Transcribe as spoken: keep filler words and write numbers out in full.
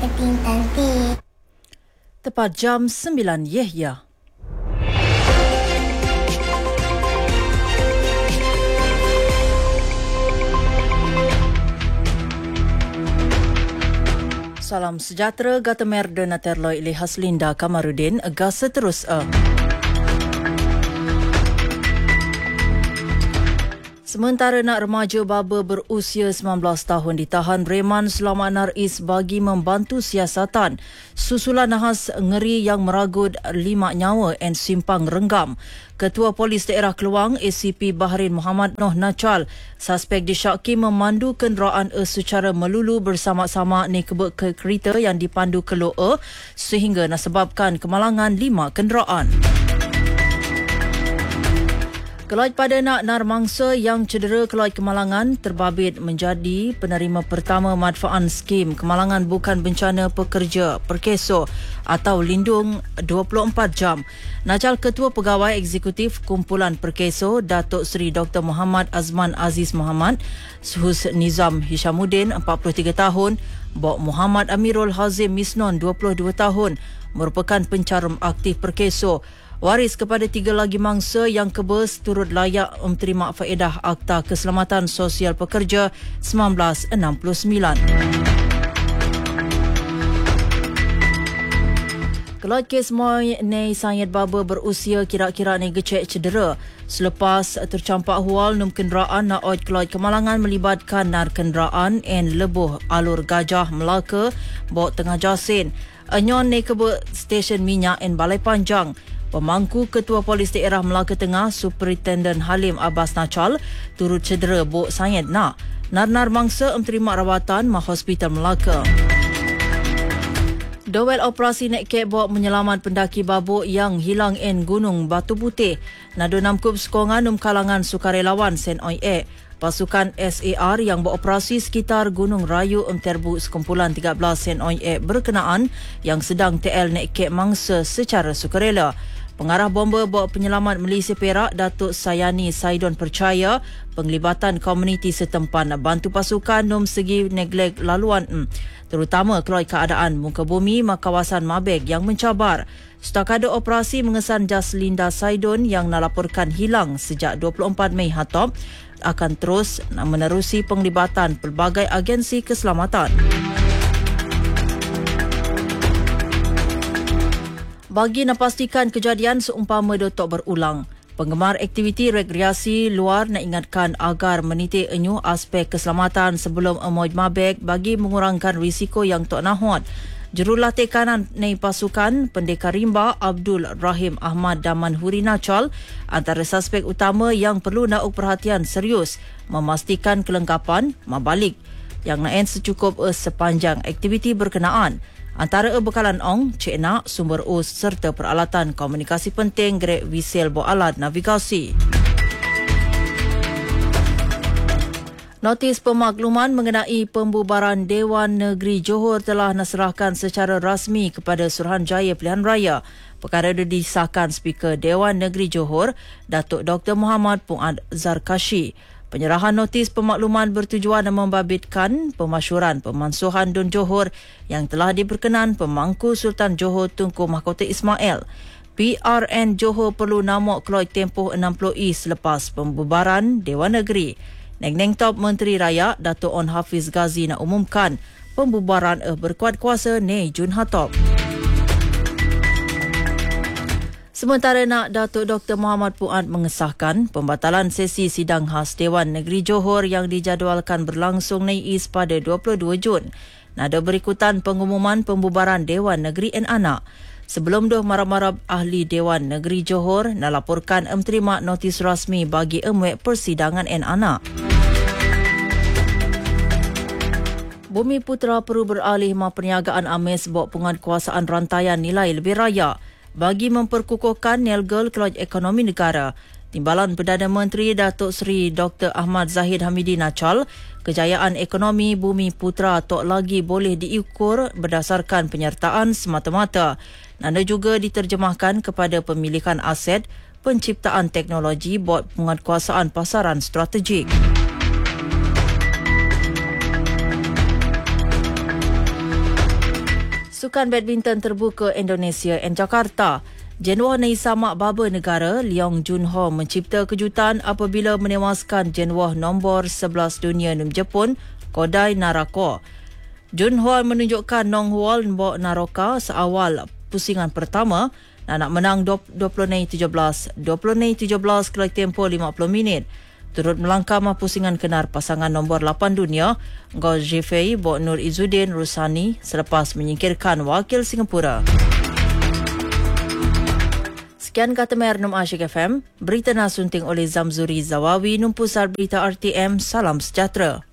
Cantik. Tepat jam sembilan Yahya. Salam sejahtera Gatamer dan Terloi Ili Haslinda Kamarudin gas seterus a. Sementara nak remaja baba berusia sembilan belas tahun ditahan Reman Selamat Naris bagi membantu siasatan susulan nahas ngeri yang meragut lima nyawa dan simpang renggam. Ketua Polis Daerah Keluang A C P Bahrain Muhammad Noh Nachal suspek disyaki memandu kenderaan e secara melulu bersama-sama ni kebek ke kereta yang dipandu ke loa sehingga nasebabkan kemalangan lima kenderaan. Keluarga pada nak nar mangsa yang cedera keluarga kemalangan terbabit menjadi penerima pertama manfaat skim kemalangan bukan bencana pekerja Perkeso atau lindung dua puluh empat jam. Nachal Ketua Pegawai Eksekutif Kumpulan Perkeso Datuk Seri Doktor Muhammad Azman Aziz Muhammad, Suhus Nizam Hishamuddin empat puluh tiga tahun, Bok Muhammad Amirul Hazim Misnon dua puluh dua tahun merupakan pencarum aktif Perkeso. Waris kepada tiga lagi mangsa yang kebes turut layak menerima faedah Akta Keselamatan Sosial Pekerja seribu sembilan ratus enam puluh sembilan. Keluarga kes Moy Nei Sanyet Baba berusia kira-kira ni gecek cedera selepas tercampak hual num kenderaan nak oj keluarga kemalangan melibatkan nar kenderaan en lebuh alur Gajah Melaka bawak tengah Jasin. Anyon ni kebe stesen minyak en Balai Panjang. Pemangku Ketua Polis Daerah Melaka Tengah Superintendent Halim Abbas Nachal turut cedera bok Sayed nak. Nar-nar mangsa menerima rawatan Mah Hospital Melaka. Dowel operasi nek kek bok menyelamat pendaki babuk yang hilang en Gunung Batu Putih. Nado namkup sekongan um kalangan sukarelawan Sen Oi E. Pasukan S A R yang beroperasi sekitar Gunung Rayu um terbu sekumpulan tiga belas Sen Oi E berkenaan yang sedang T L nek kek mangsa secara sukarela. Pengarah bomba bawa penyelamat Malaysia Perak Datuk Sayani Saidon percaya penglibatan komuniti setempat bantu pasukan num segi neglek laluan em, terutama keluar keadaan muka bumi mak kawasan Mabeg yang mencabar. Stakada operasi mengesan Jaslinda Saidon yang nalaporkan hilang sejak dua puluh empat Mei hatop akan terus menerusi penglibatan pelbagai agensi keselamatan. Bagi nak pastikan kejadian seumpama dotok berulang, penggemar aktiviti rekreasi luar nak ingatkan agar menitik enyu aspek keselamatan sebelum emoj mabek bagi mengurangkan risiko yang tok nahot. Jurulatih kanan nei pasukan Pendekar Rimba Abdul Rahim Ahmad Daman Huri Nachal antara suspek utama yang perlu nak perhatian serius memastikan kelengkapan mabalik yang naen secukup uh, sepanjang aktiviti berkenaan. Antara bekalan ong, cik nak, sumber us serta peralatan komunikasi penting grek wisil bo alat navigasi. Notis pemakluman mengenai pembubaran Dewan Negeri Johor telah diserahkan secara rasmi kepada Suruhanjaya Pilihan Raya. Perkara itu disahkan Speaker Dewan Negeri Johor, Datuk Doktor Muhammad Puad Zarkashi. Penyerahan notis pemakluman bertujuan membabitkan pemasyuran pemansuhan Dun Johor yang telah diperkenan pemangku Sultan Johor Tunku Mahkota Ismail. P R N Johor perlu namok keluar tempoh enam puluh hari selepas pembubaran Dewan Negeri. Neng-neng top Menteri Raya Datuk On Hafiz Ghazi nak umumkan pembubaran eh berkuat kuasa Nei Jun Hatop. Sementara nak Datuk Doktor Muhammad Puad mengesahkan pembatalan sesi sidang khas Dewan Negeri Johor yang dijadualkan berlangsung Nais pada dua puluh dua Jun. Nada berikutan pengumuman pembubaran Dewan Negeri N Anak. Sebelum doh marab-marab ahli Dewan Negeri Johor nalaporkan em terima notis rasmi bagi emwek persidangan N Anak. Bumi Putra perlu beralih ma perniagaan amis bawa penguatkuasaan rantaian nilai lebih raya bagi memperkukuhkan nilgel keluarga ekonomi negara. Timbalan Perdana Menteri Datuk Seri Doktor Ahmad Zahid Hamidi Nachal, kejayaan ekonomi Bumi Putra tok lagi boleh diukur berdasarkan penyertaan semata-mata. Nanda juga diterjemahkan kepada pemilikan aset, penciptaan teknologi buat penguatkuasaan pasaran strategik. Sukan badminton terbuka Indonesia dan Jakarta. Jenuah Naisamak Baba Negara Leong Jun Ho mencipta kejutan apabila menewaskan jenuah nombor sebelas dunia Nim Jepun Kodai Narako. Jun Ho menunjukkan Nong Hual Mbok Naroka seawal pusingan pertama dan nak menang dua puluh tujuh belas, dua puluh tujuh belas kelas tempoh lima puluh minit. Turut melangkah pusingan kenar pasangan nombor lapan dunia Go Zhifei Bok Nur Izzuddin Rusani selepas menyingkirkan wakil Singapura. Sekian kata Mernum Asyik F M, berita nasunting oleh Zamzuri Zawawi, Numpusar Berita R T M, salam sejahtera.